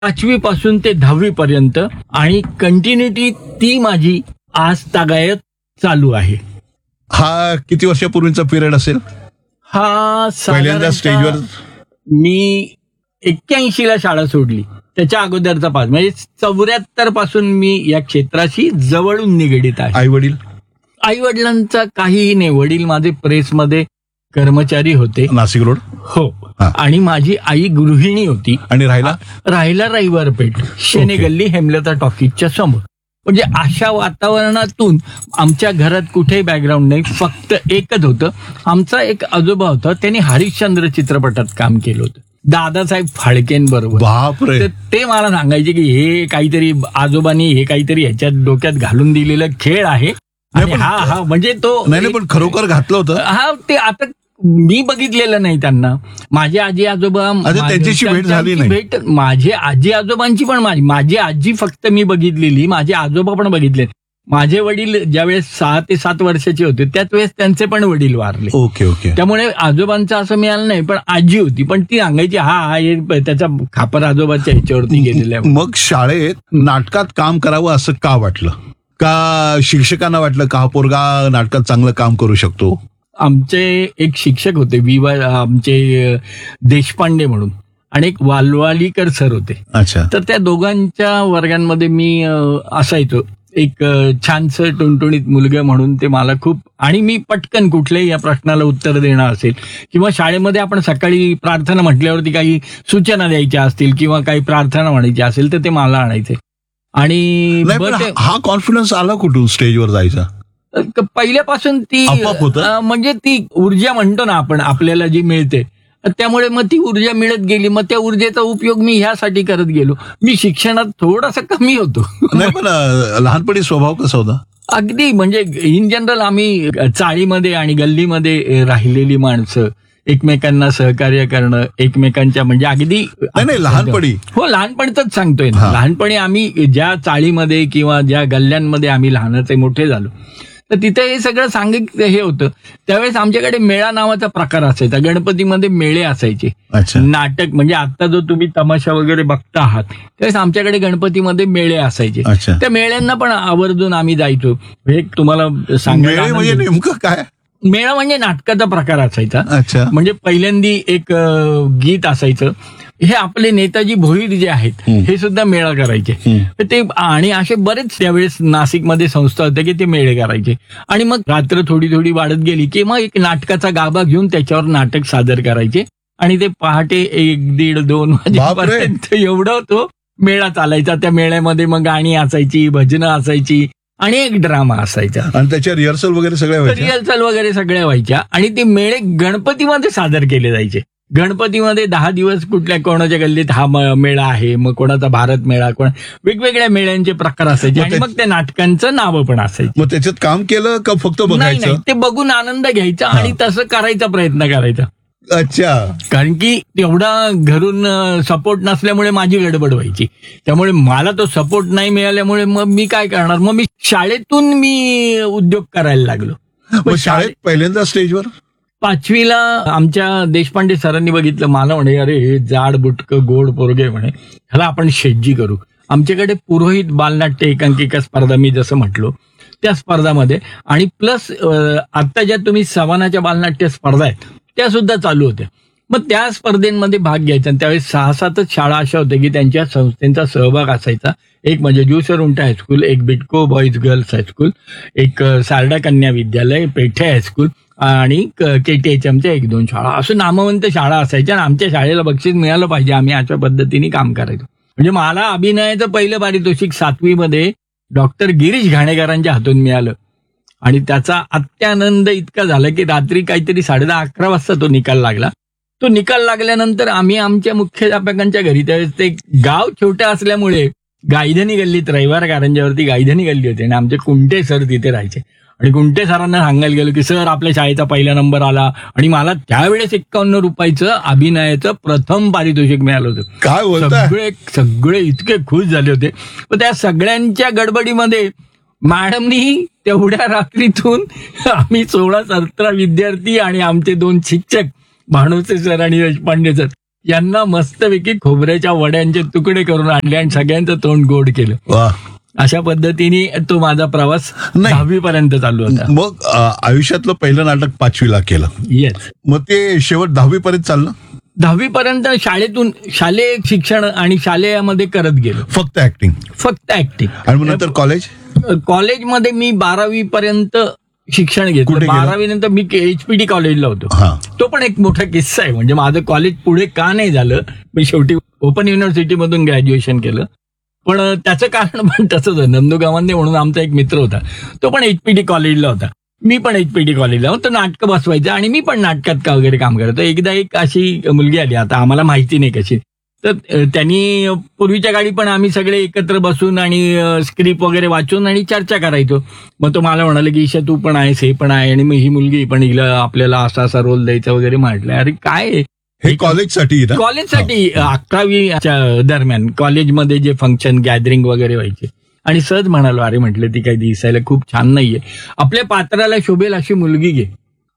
5वी पासून ते 10वी पर्यंत, आणि कंटिन्युटी ती माझी आज तागायत चालू आहे. हा किती वर्षापूर्वीचा पिरियड असेल? हा पहिल्यांदा स्टेजवर मी 81ला शाळा सोडली, त्याच्या अगोदरचा पास, म्हणजे 74 पासून मी या क्षेत्राशी जवळून निगडीत आहे. आई वडील? आई वडिलांचा काहीही नाही. वडील माझे प्रेसमध्ये कर्मचारी होते, नाशिक रोड. हो. आणि माझी आई गृहिणी होती. आणि राहिला रविवार पेठ, शेने गल्ली, हेमलता टॉकीजच्या समोर. म्हणजे अशा वातावरणातून आमच्या घरात कुठेही बॅकग्राऊंड नाही, फक्त एकच होतं. आमचा एक आजोबा होता, त्यांनी हरिश्चंद्र चित्रपटात काम केलं होतं दादासाहेब फाळकेंबरोबर. बापरे. तर ते मला सांगायचे की हे काहीतरी आजोबांनी हे काहीतरी ह्याच्यात डोक्यात घालून दिलेला खेळ आहे. आणि हा म्हणजे तो नाही पण खरोखर घातलं होतं. हा, ते आता मी बघितलेलं नाही त्यांना. माझे आजी आजोबा, त्यांच्याशी भेट झाली नाही. माझे आजी आजोबांची पण, माझी आजी फक्त मी बघितलेली, माझे आजोबा पण बघितले. माझे वडील ज्यावेळेस 6 ते 7 वर्षाचे होते त्याच वेळेस त्यांचे पण वडील वारले. ओके. त्यामुळे आजोबांचं असं मिळालं नाही, पण आजी होती. पण ती सांगायची हा त्याचा खापर आजोबाच्या ह्याच्यावरती गेलेला आहे. मग शाळेत नाटकात काम करावं असं का वाटलं? का शिक्षकांना वाटलं का हा पोरगा नाटकात चांगलं काम करू शकतो? आमचे एक शिक्षक होते, आमचे देशपांडे म्हणून, आणि एक वालवालीकर सर होते. अच्छा. तर त्या दोघांच्या वर्गांमध्ये मी असायचो. एक छानसं टुणटुणीत मुलगा म्हणून ते मला खूप, आणि मी पटकन कुठल्याही या प्रश्नाला उत्तर देणं असेल, किंवा शाळेमध्ये आपण सकाळी प्रार्थना म्हटल्यावरती काही सूचना द्यायच्या असतील किंवा काही प्रार्थना म्हणायची असेल तर ते मला आणायचे. आणि हा कॉन्फिडन्स आला कुठून स्टेजवर जायचा? पहिल्यापासून ती म्हणजे ती ऊर्जा म्हणतो ना आपण, आपल्याला जी मिळते, त्यामुळे मग ती ऊर्जा मिळत गेली. मग त्या ऊर्जेचा उपयोग मी ह्यासाठी करत गेलो. मी शिक्षणात थोडासा कमी होतो. नाही पण लहानपणी स्वभाव कसा होता? अगदी म्हणजे इन जनरल आम्ही चाळीमध्ये आणि गल्लीमध्ये राहिलेली माणसं, एकमेकांना सहकार्य करणं, एकमेकांच्या म्हणजे अगदी नाही लहानपणी. हो, लहानपणीच सांगतोय ना. लहानपणी आम्ही ज्या चाळीमध्ये किंवा ज्या गल्ल्यांमध्ये आम्ही लहानाचे मोठे झालो, तर तिथे हे सगळं सांगितलं हे होतं. त्यावेळेस आमच्याकडे मेळा नावाचा प्रकार असायचा. गणपतीमध्ये मेळे असायचे. नाटक म्हणजे आता जो तुम्ही तमाशा वगैरे बघता आहात, त्यावेळेस आमच्याकडे गणपतीमध्ये मेळे असायचे. त्या मेळ्यांना पण आवर्जून आम्ही जायचो. हे तुम्हाला सांगायला म्हणजे नेमकं काय? मेळा म्हणजे नाटकाचा प्रकार असायचा. म्हणजे पहिल्यांदी एक गीत असायचं. हे आपले नेताजी भोईर जे आहेत हे सुद्धा मेळा करायचे. ते आणि असे बरेच त्यावेळेस नाशिकमध्ये संस्था होत्या की ते मेळे करायचे. आणि मग रात्र थोडी थोडी वाढत गेली की मग एक नाटकाचा गाभा घेऊन त्याच्यावर नाटक सादर करायचे. आणि ते पहाटे 1, 1:30, 2 वाजेपर्यंत एवढं तो मेळा चालायचा. त्या मेळ्यामध्ये मग गाणी असायची, भजनं असायची आणि एक ड्रामा असायचा. आणि त्याच्या रिहर्सल वगैरे सगळ्या व्हायच्या. आणि ते मेळे गणपतीमध्ये सादर केले जायचे. गणपतीमध्ये 10 दिवस कुठल्या कोणाच्या गल्लीत हा मेळा आहे, मग कोणाचा भारत मेळा, वेगवेगळ्या मेळ्यांचे प्रकार असायचे. आणि मग त्या नाटकांचं नावं पण असायची. मग त्याच्यात काम केलं का फक्त बघायचं? नाही, ते बघून आनंद घ्यायचा आणि तसं करायचा प्रयत्न करायचा. अच्छा. कारण की तेवढा घरून सपोर्ट नसल्यामुळे माझी गडबड व्हायची. त्यामुळे मला तो सपोर्ट नाही मिळाल्यामुळे मग मी काय करणार, मग मी शाळेतून उद्योग करायला लागलो. शाळेत पहिल्यांदा स्टेजवर 5वीला आमच्या देशपांडे सरांनी बघितलं. मला म्हणे, अरे हे जाड बुटकं गोड पोरगे म्हणे, ह्याला आपण शेटजी करू. आमच्याकडे पुरोहित बालनाट्य एकांकिका स्पर्धा, मी जसं म्हटलो त्या स्पर्धामध्ये, आणि प्लस आता ज्या तुम्ही सवानाच्या बालनाट्य स्पर्धा आहेत त्या सुद्धा चालू होत्या. मग त्या स्पर्धेमध्ये भाग घ्यायचा. त्यावेळेस 6-7 शाळा अशा होत्या की त्यांच्या संस्थेचा सहभाग असायचा. एक म्हणजे ज्युसर उंटा हायस्कूल, एक बिटको बॉईज गर्ल्स हायस्कूल, एक सारडा कन्या विद्यालय, पेठे हायस्कूल आणि KTHMच्या 1-2 शाळा, असं नामवंत शाळा असायच्या. आणि आमच्या शाळेला बक्षीस मिळालं पाहिजे, आम्ही अशा पद्धतीने काम करायचो. म्हणजे मला अभिनयाचं पहिलं पारितोषिक 7वीमध्ये डॉक्टर गिरीश घाणेकरांच्या हातून मिळालं. आणि त्याचा अत्यानंद इतका झाला की रात्री काहीतरी 10:30-11 वाजता तो निकाल लागला. तो निकाल लागल्यानंतर आम्ही आमच्या मुख्याध्यापकांच्या घरी, त्यावेळेस ते गाव छोटं असल्यामुळे गायधनी गल्लीत, रविवार कारंज्यावरती गायधनी गल्ली होती, आणि आमचे कुंटे सर तिथे राहायचे. आणि कुंटे सरांना सांगायला गेलो की सर आपल्या शाळेचा पहिला नंबर आला, आणि मला त्यावेळेस 51 रुपयाचं अभिनयाचं प्रथम पारितोषिक मिळालं होतं. काय सगळे इतके खुश झाले होते. पण त्या सगळ्यांच्या गडबडीमध्ये मॅडमनी तेवढ्या रात्रीतून आम्ही 16-17 विद्यार्थी आणि आमचे 2 शिक्षक, भानुसे सर आणि देशपांडे सर, यांना मस्तपैकी खोबऱ्याच्या वड्यांचे तुकडे करून आणले आणि सगळ्यांचं तोंड गोड केलं. वा. अशा पद्धतीने तो माझा प्रवास नाही. 10वी पर्यंत चालू होता. मग आयुष्यातलं पहिलं नाटक 5वीला केलं, येस. मग ते शेवट 10वी पर्यंत चाललं? 10वी पर्यंत शाळेतून शालेय शिक्षण आणि शालेयामध्ये करत गेलो, फक्त ऍक्टिंग. फक्त ऍक्टिंग. आणि मग नंतर कॉलेज? कॉलेजमध्ये मी 12वी पर्यंत शिक्षण घेतलं. कुठे गेला? 12वी नंतर मी HPD कॉलेजला होतो. हा. तो पण एक मोठा किस्सा आहे. म्हणजे माझं कॉलेज पुढे का नाही झालं, मी शेवटी ओपन युनिव्हर्सिटीमधून ग्रॅज्युएशन केलं. पण त्याचं कारण पण तसंच होतं. नंदू गावंदे म्हणून आमचा एक मित्र होता, तो पण HPD कॉलेजला होता, मी पण HPD कॉलेजला होतो. नाटकं बसवायचं आणि मी पण नाटकात का वगैरे काम करायचो. एकदा एक अशी मुलगी आली, आता आम्हाला माहिती नाही कशी, तर त्यांनी पूर्वीच्या काळी पण आम्ही सगळे एकत्र बसून आणि स्क्रिप्ट वगैरे वाचून आणि चर्चा करायचो. मग तो मला म्हणाला की ईशा तू पण आहेस, हे पण आहे, आणि मग ही मुलगी पण, हिला आपल्याला असा असा रोल द्यायचा वगैरे. म्हटलं अरे काय हे कॉलेजसाठी ना? कॉलेजसाठी 11वीच्या दरम्यान कॉलेजमध्ये जे फंक्शन गॅदरिंग वगैरे व्हायचे. आणि सहज म्हणालो, अरे म्हटलं ती काही दिसायला खूप छान नाहीये, आपल्या पात्राला शोभेल अशी मुलगी घे.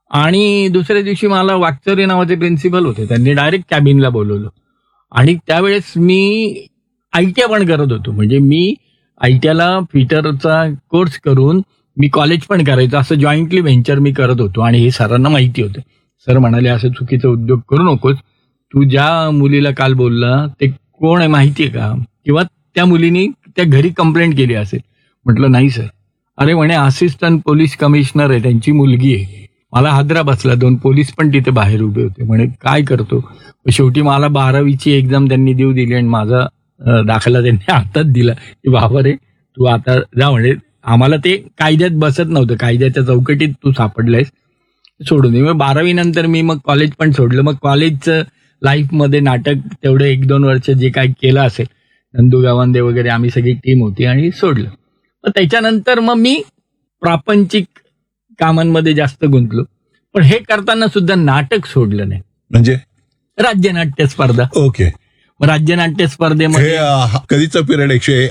आणि दुसऱ्या दिवशी मला वाकचौरे नावाचे प्रिन्सिपल होते, त्यांनी डायरेक्ट कॅबिनला बोलवलं. आणि त्यावेळेस मी ITI पण करत होतो. म्हणजे मी ITIला फिटरचा कोर्स करून मी कॉलेज पण करायचं, असं जॉईंटली व्हेंचर मी करत होतो. आणि हे सरांना माहिती होतं. सर म्हणाले असं चुकीचा उद्योग करू नकोस, तू ज्या मुलीला काल बोलला ते कोण आहे माहितीये का, किंवा त्या मुलीने त्या घरी कंप्लेंट केली असेल. म्हटलं नाही सर. अरे म्हणे असिस्टंट पोलीस कमिशनर आहे, त्यांची मुलगी आहे. मला हादरा बसला. 2 पोलीस पण तिथे बाहेर उभे होते. म्हणे काय करतो. शेवटी मला 12वीची एक्झाम त्यांनी देऊ दिली आणि माझा दाखला त्यांनी हातात दिला की बाबा रे तू आता जा. म्हणे आम्हाला ते कायद्यात बसत नव्हतं, कायद्याच्या चौकटीत तू सापडलायस, सोडून दे. मग 12वी नंतर मी मग कॉलेज पण सोडलं. मग कॉलेजचं लाईफमध्ये नाटक तेवढे 1-2 वर्ष जे काही केलं असेल, नंदू गावंदे वगैरे आम्ही सगळी टीम होती, आणि सोडलं. मग त्याच्यानंतर मग मी प्रापंचिक कामांमध्ये जास्त गुंतलो. पण हे करताना सुद्धा नाटक सोडलं नाही. म्हणजे राज्यनाट्य स्पर्धा. ओके. राज्यनाट्य स्पर्धेमध्ये कधीचा पिरियड?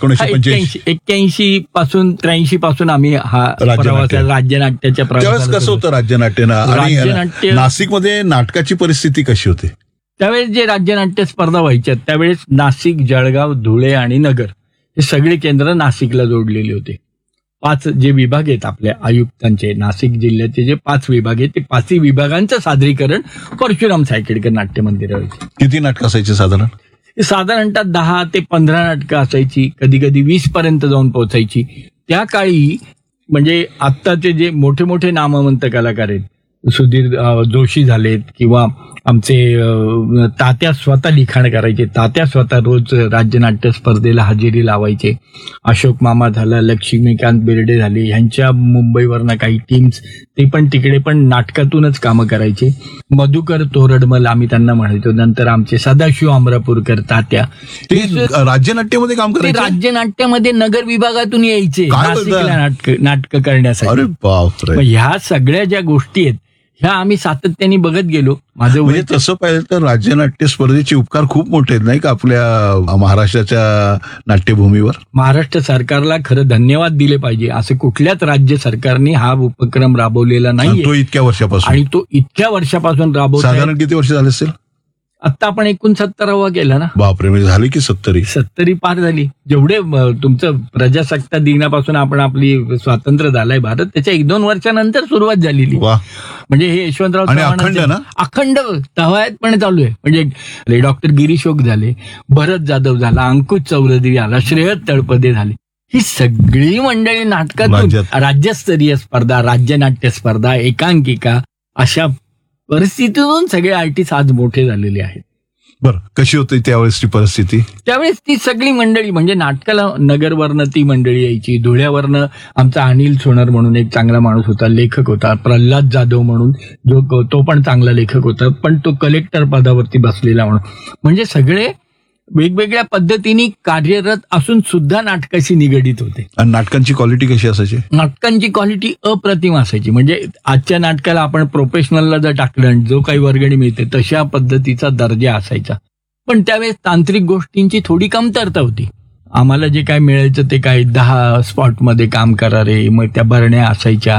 81 पासून 83 पासून आम्ही हा प्रवास राज्यनाट्याच्या त्यावेळेस कसं होतं राज्यनाट्य? राज्यनाट्य नाशिकमध्ये नाटकाची परिस्थिती कशी होती त्यावेळेस? जे राज्यनाट्य स्पर्धा व्हायच्या त्यावेळेस नाशिक, जळगाव, धुळे आणि नगर हे सगळे केंद्र नाशिकला जोडलेले होते. 5 जे विभाग आहेत आपल्या आयुक्तांचे, नाशिक जिल्ह्याचे जे 5 विभाग आहेत, ते 5ही विभागांचं सादरीकरण परशुराम सायकेडकर नाट्य मंदिरावर व्हायचं. किती नाटकं असायची साधारण? साधारणतः 10 ते 15 नाटकं असायची, कधी कधी 20 पर्यंत जाऊन पोहोचायची. त्या काळी म्हणजे आत्ताचे जे मोठे मोठे नामवंत कलाकार आहेत, सुधीर जोशी झालेत, किंवा आमचे तात्या स्वतः लिखाण करायचे, तात्या स्वतः रोज राज्यनाट्य स्पर्धेला हजेरी लावायचे. अशोक मामा झाला, लक्ष्मीकांत बेर्डे झाले, ह्यांच्या मुंबईवरनं काही टीम्स, ते पण तिकडे पण नाटकातूनच कामं करायचे. मधुकर तोरडमल आम्ही त्यांना म्हणायचो. नंतर आमचे सदाशिव अमरापूरकर तात्या, ते राज्यनाट्यामध्ये काम ते करायचे. राज्यनाट्यामध्ये नगर विभागातून यायचे काय बोलता? नाशिकला नाटकं करण्यासाठी. अरे बापरे. मग ह्या सगळ्या ज्या गोष्टी आहेत ह्या आम्ही सातत्याने बघत गेलो. माझं म्हणजे तसं पाहिलं तर राज्यनाट्य स्पर्धेचे उपकार खूप मोठे आहेत नाही का आपल्या महाराष्ट्राच्या नाट्यभूमीवर? महाराष्ट्र सरकारला खरं धन्यवाद दिले पाहिजे. असं कुठल्याच राज्य सरकारने हा उपक्रम राबवलेला आणि नाहीये, तो इतक्या वर्षापासून. आणि तो इतक्या वर्षापासून राबवत आहे. साधारण किती वर्ष झाले असेल? आता आपण 69वा केला ना. बापरे, म्हणजे झाली की 70 पार झाली. जेवढे तुमचं प्रजासत्ताक दिनापासून आपण आपली स्वातंत्र्य झालंय भारत, त्याच्या 1-2 वर्षानंतर सुरुवात झालेली. वा. म्हणजे हे यशवंतराव आणि चव्हाण अखंड ना? अखंड तवायतपणे चालू आहे. म्हणजे डॉक्टर गिरीशोक झाले, भरत जाधव झाला, अंकुश चौधरी आला, श्रेयस तळपदे झाले, ही सगळी मंडळी नाटकातून राज्यस्तरीय स्पर्धा, राज्यनाट्य स्पर्धा, एकांकिका, अशा परिस्थितीतून सगळे आर्टिस्ट आज मोठे झालेले आहेत. बरं, कशी होती त्यावेळेसची परिस्थिती? त्यावेळेस ती सगळी मंडळी, म्हणजे नाटकाला नगरवरनं ती मंडळी यायची. धुळ्यावरनं आमचा अनिल सोनर म्हणून एक चांगला माणूस होता, लेखक होता. प्रल्हाद जाधव म्हणून जो तो पण चांगला लेखक होता, पण तो कलेक्टर पदावरती बसलेला म्हणून. म्हणजे सगळे वेगवेगळ्या पद्धतीने कार्यरत असून सुद्धा नाटकाशी निगडीत होते. आणि नाटकांची क्वालिटी कशी असायची? नाटकांची क्वालिटी अप्रतिम असायची. म्हणजे आजच्या नाटकाला आपण प्रोफेशनलला जर टाकलं, जो काही वर्गणी मिळते तशा पद्धतीचा दर्जा असायचा. पण त्यावेळेस तांत्रिक गोष्टींची थोडी कमतरता होती. आम्हाला जे काय मिळायचं ते काय 10 स्पॉटमध्ये काम करा रे, मग त्या भरण्या असायच्या,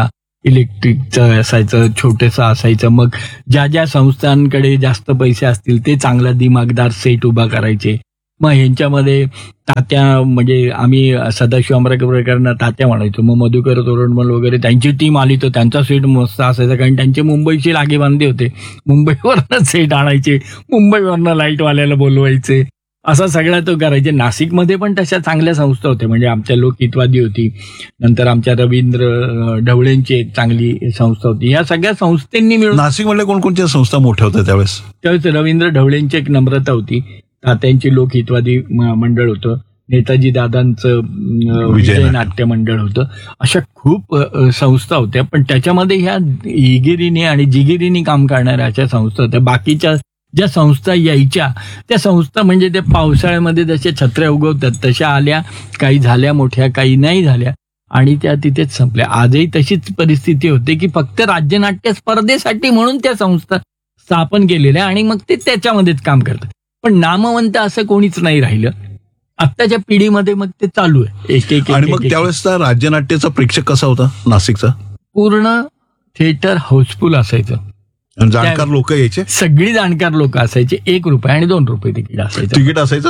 इलेक्ट्रिकचं असायचं, छोटंसं असायचं. मग ज्या ज्या संस्थांकडे जास्त पैसे असतील ते चांगला दिमागदार सेट उभा करायचे. मग ह्यांच्यामध्ये तात्या, म्हणजे आम्ही सदाशिव आंबेडकरांना तात्या म्हणायचो. मग मधुकर तोरडमल वगैरे त्यांची टीम आली तर त्यांचा सेट मस्त असायचा, कारण त्यांचे मुंबईची लागेबांधे होते. मुंबईवरनं सेट आणायचे, मुंबईवरनं लाईटवाल्याला बोलवायचे, असा सगळा तो करायचे. नाशिकमध्ये पण तशा चांगल्या संस्था होत्या, म्हणजे आमच्या लोकहितवादी होती, नंतर आमच्या रवींद्र ढवळेंची एक चांगली संस्था होती. ह्या सगळ्या संस्थांनी मिळून नाशिक मधल्या कोणकोणत्या संस्था मोठ्या होत्या त्यावेळेस? त्यावेळेस रवींद्र ढवळेंची एक नम्रता होती, तात्यांची लोकहितवादी मंडळ होतं, नेताजी दादांचं विजय नाट्य मंडळ होतं. अशा खूप संस्था होत्या. पण त्याच्यामध्ये ह्या हिगिरीने आणि जिगिरीने काम करणाऱ्या अशा संस्था होत्या. बाकीच्या ज्या संस्था यायच्या त्या संस्था म्हणजे त्या पावसाळ्यामध्ये जशा छत्र्या उगवतात तशा आल्या, काही झाल्या मोठ्या, काही नाही झाल्या, आणि त्या तिथेच संपल्या. आजही तशीच परिस्थिती होते की फक्त राज्यनाट्य स्पर्धेसाठी म्हणून त्या संस्था स्थापन केलेल्या, आणि मग ते त्याच्यामध्येच काम करतात. पण नामवंत असं कोणीच नाही राहिलं. आत्ताच्या पिढीमध्ये मग ते चालू आहे एक एक. आणि मग त्यावेळेसचा राज्यनाट्याचा प्रेक्षक कसा होता नाशिकचा? पूर्ण थिएटर हाऊसफुल असायचं. जाणकार लोक यायचे, सगळी जाणकार लोक असायचे. ₹1 आणि ₹2 तिकीट असायचं. तिकीट असायचं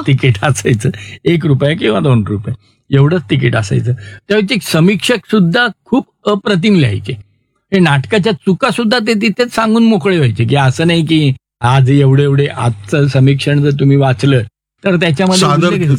₹1 किंवा ₹2 एवढंच तिकीट असायचं. त्यावेळी समीक्षक सुद्धा खूप अप्रतिम लिहायचे. हे नाटकाच्या चुका सुद्धा ते तिथेच सांगून मोकळे व्हायचे, की असं नाही की आज एवढे आजचं समीक्षण जर तुम्ही वाचलं तर त्याच्यामध्ये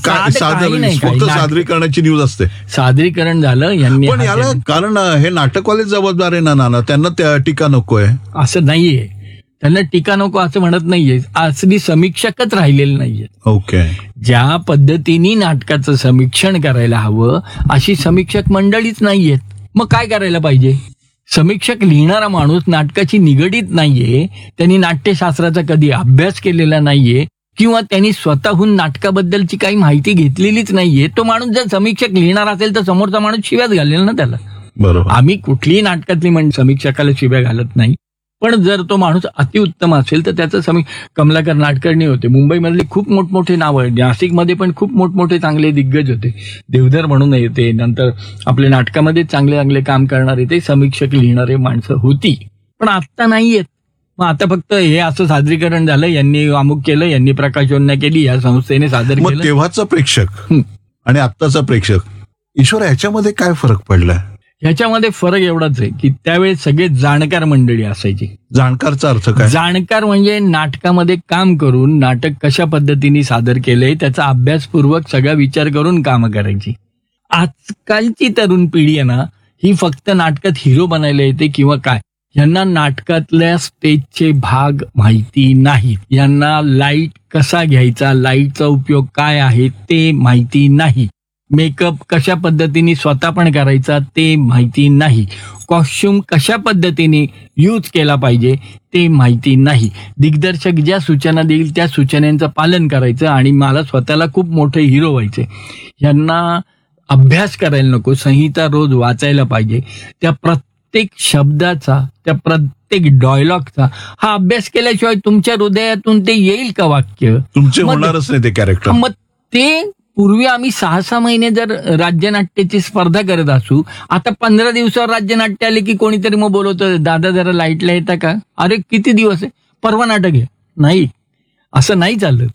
सादरीकरणाची न्यूज असते. सादरीकरण झालं यांनी, पण याला कारण हे नाटकवाले जबाबदार आहे ना नाना, त्यांना टीका नको आहे असं नाहीये. त्यांना टीका नको असं म्हणत नाहीये. असली समीक्षकच राहिलेले नाहीये. ओके. ज्या पद्धतीने नाटकाचं समीक्षण करायला हवं अशी समीक्षक मंडळीच नाहीयेत. मग काय करायला पाहिजे? समीक्षक लिहिणारा माणूस नाटकाची निगडीत नाहीये, त्यांनी नाट्यशास्त्राचा कधी अभ्यास केलेला नाहीये, किंवा त्यांनी स्वतःहून नाटकाबद्दलची काही माहिती घेतलेलीच नाहीये. तो माणूस जर समीक्षक लिहिणार असेल तर समोरचा माणूस शिव्याच घालेल ना त्याला. बरोबर. आम्ही कुठलीही नाटकातली समीक्षकाला शिव्या घालत नाही. पण जर तो माणूस अतिउत्तम असेल तर त्याचं कमलाकर नाडकर्णी होते, मुंबईमधले खूप मोठमोठे नावं, नाशिकमध्ये पण खूप मोठमोठे चांगले दिग्गज होते, देवधर म्हणून येते, नंतर आपल्या नाटकामध्ये चांगले चांगले काम करणारे ते समीक्षक लिहिणारे माणसं होती. पण आता नाहीयेत. मग आता फक्त हे असं सादरीकरण झालं, यांनी अमुक केलं, यांनी प्रकाशोन्या केली, या संस्थेने सादर केलं. तेव्हाचा प्रेक्षक आणि आत्ताचा प्रेक्षक, ईश्वर, ह्याच्यामध्ये काय फरक पडलाय? ह्याच्यामध्ये फरक एवढाच आहे की त्यावेळेस सगळे जाणकार मंडळी असायची. जाणकारचा अर्थ काय? जाणकार म्हणजे नाटकामध्ये काम करून नाटक कशा पद्धतीने सादर केलंय त्याचा अभ्यासपूर्वक सगळा विचार करून काम करायची. आजकालची तरुण पिढी आहे ना, ही फक्त नाटकात हिरो बनायला येते किंवा काय, यांना नाटकातल्या स्टेजचे भाग माहिती नाहीत. यांना लाईट कसा घ्यायचा, लाईटचा उपयोग काय आहे ते माहिती नाही. मेकअप कशा पद्धतीने स्वतः पण करायचा ते माहिती नाही. कॉस्ट्युम कशा पद्धतीने यूज केला पाहिजे ते माहिती नाही. दिग्दर्शक ज्या सूचना देईल त्या सूचनांचं पालन करायचं आणि मला स्वतःला खूप मोठे हिरो व्हायचे. यांना अभ्यास करायला नको, संहिता रोज वाचायला पाहिजे. त्या प्रत्येक शब्दाचा, त्या प्रत्येक डायलॉगचा हा अभ्यास केल्याशिवाय तुमच्या हृदयातून ते येईल का वाक्य? तुमचे होणारच नाही ते कॅरेक्टर. मग ते पूर्वी आम्ही 6-6 महिने जर राज्यनाट्याची स्पर्धा करत असू, आता 15 दिवसावर राज्यनाट्य आले की कोणीतरी मग बोलवतं, दादा जरा लाईटला येता का? अरे किती दिवस आहे, परवा नाटक आहे. नाही, असं नाही चालत.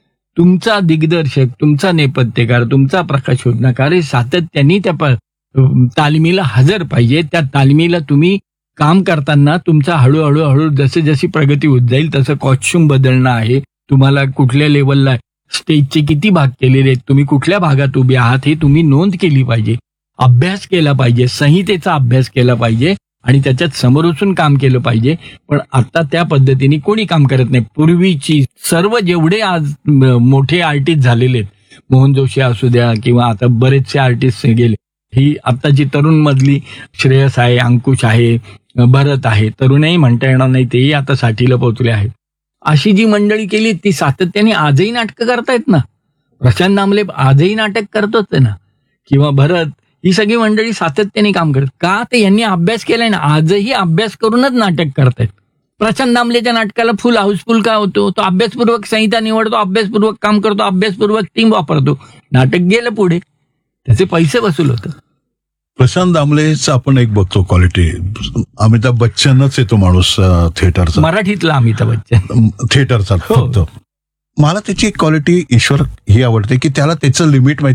तुमचा दिग्दर्शक, तुमचा नेपथ्यकार, तुमचा प्रकाशोधनाकार हे सातत्याने त्या तालमीला हजर पाहिजे. त्या तालमीला तुम्ही काम करताना तुमचा हळूहळू जशी प्रगती होत जाईल तसं कॉस्ट्युम बदलणं आहे. तुम्हाला कुठल्या लेवलला स्टेजचे किती भाग केलेले आहेत, तुम्ही कुठल्या भागात उभे आहात हे तुम्ही नोंद केली पाहिजे. अभ्यास केला पाहिजे, संहितेचा अभ्यास केला पाहिजे आणि त्याच्यात समोरून काम केलं पाहिजे. पण आता त्या पद्धतीने कोणी काम करत नाही. पूर्वीची सर्व जेवढे आज मोठे आर्टिस्ट झालेले आहेत, मोहन जोशी असू द्या किंवा आता बरेचसे आर्टिस्ट गेले, ही आत्ताची तरुण मधली श्रेयस आहे, अंकुश आहे, भरत आहे, तरुणही म्हणता येणार नाही, तेही आता 60ला पोहोचले आहेत. अशी जी मंडळी केली ती सातत्याने आजही नाटकं करतायत ना. प्रशांत दामले आजही नाटक करतोच आहे ना, किंवा भरत, ही सगळी मंडळी सातत्याने काम करत का? ते यांनी अभ्यास केलाय ना, आजही अभ्यास करूनच नाटक करतायत. प्रशांत दामलेच्या नाटकाला फुल हाऊसफुल का होतो? तो अभ्यासपूर्वक संहिता निवडतो, अभ्यासपूर्वक काम करतो, अभ्यासपूर्वक टीम वापरतो, नाटक गेलं पुढे, त्याचे पैसे वसूल होतं. प्रशांत दामलेचा आपण एक बघतो क्वालिटी. अमिताभ बच्चनच येतो माणूस थिएटरचा, मराठीतला अमिताभ बच्चन. थिएटरचा हो. फक्त. मला त्याची एक क्वालिटी ईश्वर ही आवडते की त्याला त्याचं लिमिट